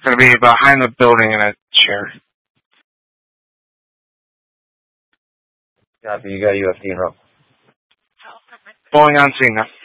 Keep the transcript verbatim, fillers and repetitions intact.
Gonna be behind the building in a chair. Copy. You got U F D in row. Falling on Cena.